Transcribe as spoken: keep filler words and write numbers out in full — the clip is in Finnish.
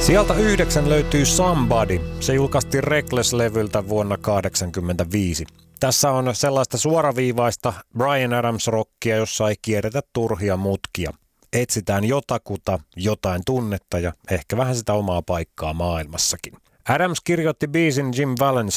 Sieltä yhdeksän löytyy Somebody. Se julkaistiin Reckless-levyltä vuonna tuhatyhdeksänsataakahdeksankymmentäviisi. Tässä on sellaista suoraviivaista Bryan Adams-rockia, jossa ei kierretä turhia mutkia. Etsitään jotakuta, jotain tunnetta ja ehkä vähän sitä omaa paikkaa maailmassakin. Adams kirjoitti biisin Jim Vallance